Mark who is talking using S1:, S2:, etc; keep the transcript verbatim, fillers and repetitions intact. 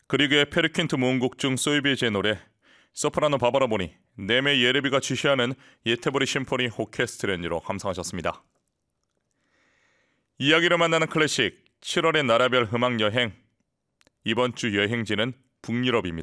S1: 그리그의 페르퀸트 모음곡 중 소이비제의 노래 소프라노 바바라 보니, 네메 예레비가 지휘하는 예테보리 심포니 오케스트레니로 감상하셨습니다. 이야기를 만나는 클래식 칠월의 나라별 음악 여행, 이번 주 여행지는 북유럽입니다.